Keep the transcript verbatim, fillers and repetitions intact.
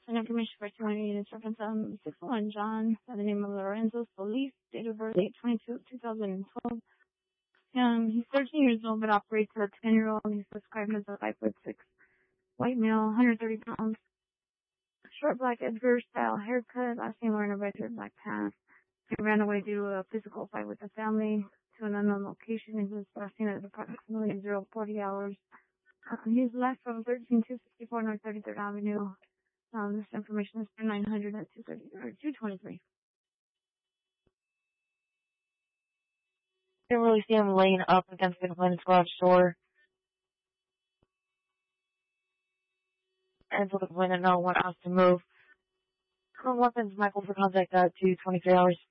And information for twenty units reference um six one John by the name of Lorenzo Solis, date of birth eight twenty-two two thousand twelve. Um, he's thirteen years old but operates as a ten year old. He's described as a five foot six white male, one hundred thirty pounds, short black Edgar style haircut, last name wearing a red shirt, black pants. He ran away due to a physical fight with the family to an unknown location. He was last seen at approximately zero forty hours. Uh, he's left from thirteen two sixty-four North thirty-third Avenue. Um, this information is for nine hundred at two thirty or two twenty-three. Didn't really see him laying up against the Glenn's garage door. And so the complainant no one asked to move. Current weapons, Michael for contact at two twenty-three hours.